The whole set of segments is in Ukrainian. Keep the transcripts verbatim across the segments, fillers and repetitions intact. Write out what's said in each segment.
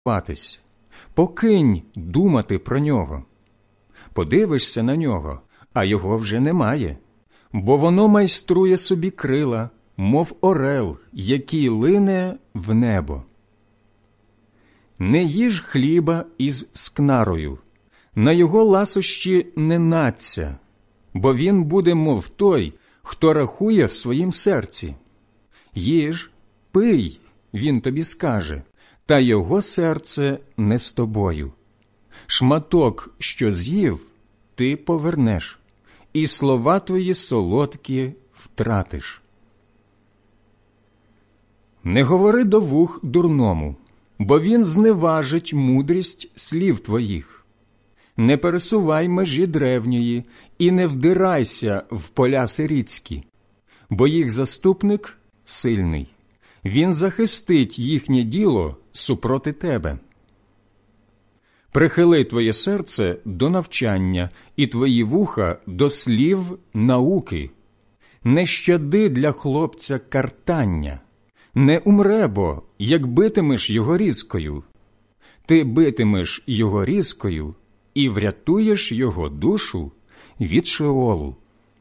Патись. Покинь думати про нього. Подивишся на нього, а його вже немає, бо воно майструє собі крила, мов орел, який лине в небо. Не їж хліба із скнарою, на його ласощі не надця, бо він буде, мов той, хто рахує в своїм серці. Їж, пий, він тобі скаже, та його серце не з тобою. Шматок, що з'їв, ти повернеш, і слова твої солодкі втратиш. Не говори до вух дурному, бо він зневажить мудрість слів твоїх. Не пересувай межі древньої і не вдирайся в поля сирітські, бо їх заступник сильний. Він захистить їхнє діло супроти тебе. Прихили твоє серце до навчання і твої вуха до слів науки. Не щади для хлопця картання. Не умре бо, як битимеш його різкою. Ти битимеш його різкою і врятуєш його душу від Шеолу.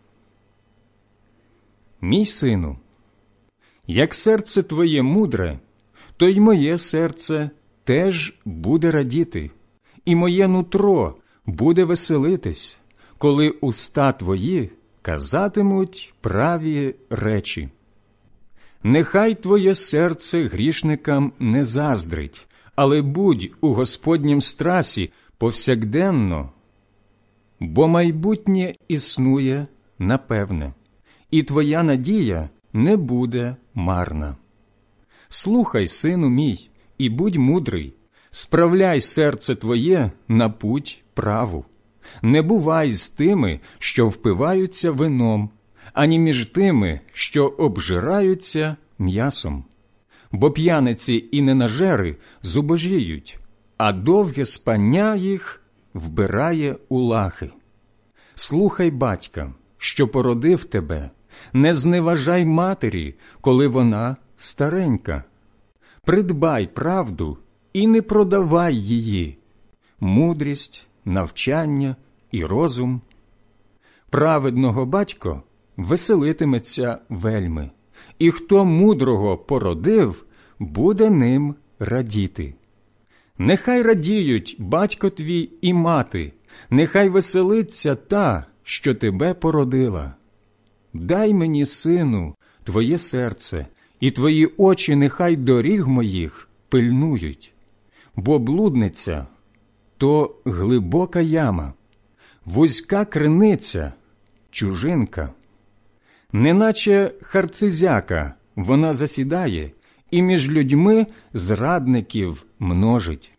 Мій сину, як серце твоє мудре, то й моє серце теж буде радіти, і моє нутро буде веселитись, коли уста твої казатимуть праві речі. Нехай твоє серце грішникам не заздрить, але будь у Господнім страсі повсякденно, бо майбутнє існує напевне, і твоя надія не буде марна. Слухай, сину мій, і будь мудрий, справляй серце твоє на путь праву. Не бувай з тими, що впиваються вином, ані між тими, що обжираються м'ясом. Бо п'яниці і ненажери зубожіють, а довге спання їх вбирає у лахи. Слухай батька, що породив тебе, не зневажай матері, коли вона старенька. Придбай правду і не продавай її, мудрість, навчання і розум. Праведного батько веселитиметься вельми, і хто мудрого породив, буде ним радіти. Нехай радіють батько твій і мати, нехай веселиться та, що тебе породила. Дай мені, сину, твоє серце, і твої очі нехай доріг моїх пильнують. Бо блудниця – то глибока яма, вузька криниця – чужинка. Неначе харцизяка вона засідає, і між людьми зрадників множить.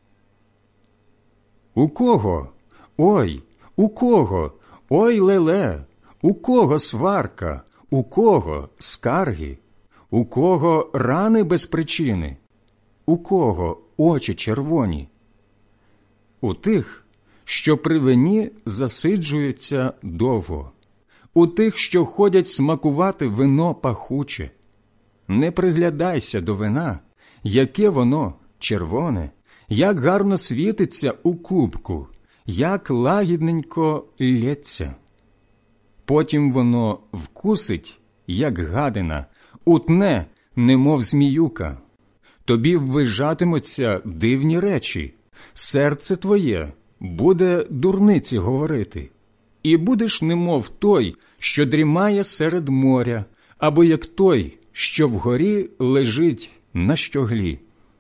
У кого? Ой, у кого? Ой, леле! У кого сварка? У кого скарги? У кого рани без причини? У кого очі червоні? У тих, що при вині засиджуються довго, у тих, що ходять смакувати вино пахуче. Не приглядайся до вина, яке воно червоне, як гарно світиться у кубку, як лагідненько лється. Потім воно вкусить, як гадина, утне, немов зміюка. Тобі ввижатимуться дивні речі, серце твоє буде дурниці говорити. І будеш немов той, що дрімає серед моря, або як той, що вгорі лежить на щоглі.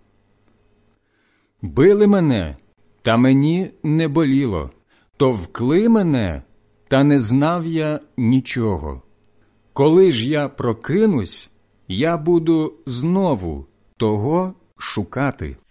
Били мене, та мені не боліло, товкли мене, та не знав я нічого. Коли ж я прокинусь, я буду знову того шукати.